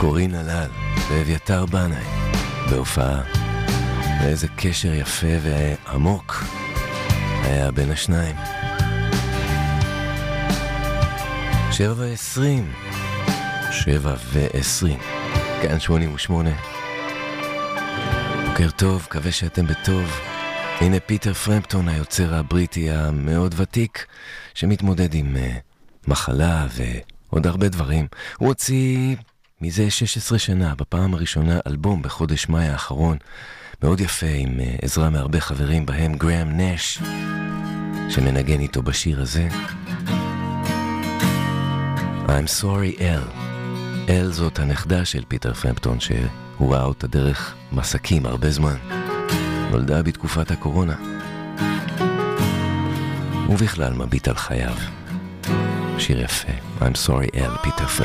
קורין הלל ואביתר בנאי בהופעה, ואיזה קשר יפה ועמוק היה בין השניים. 7:20 כאן 88. בוקר טוב, מקווה שאתם בטוב. הנה פיטר פרמפטון, היוצר הבריטי המאוד ותיק, שמתמודד עם מחלה ועוד הרבה דברים. הוא הוציא מזה 16 שנה בפעם הראשונה אלבום בחודש מאי האחרון, מאוד יפה, עם עזרה מהרבה חברים, בהם גראם נש שמנגן איתו בשיר הזה. I'm sorry Elle. Elle זאת הנכדה של פיטר פרמפטון, שהוא ראה אותה דרך מסקים הרבה זמן. נולדה בתקופת הקורונה, ובכלל מביט על חייו. שיר יפה, I'm sorry Elle, פיטר פרמפטון.